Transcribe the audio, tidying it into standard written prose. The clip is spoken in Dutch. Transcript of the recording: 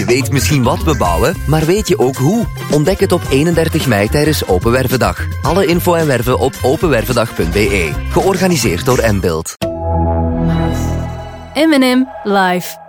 Je weet misschien wat we bouwen, maar weet je ook hoe? Ontdek het op 31 mei tijdens Open Wervendag. Alle info en werven op openwervendag.be. Georganiseerd door Mbuild. M&M live.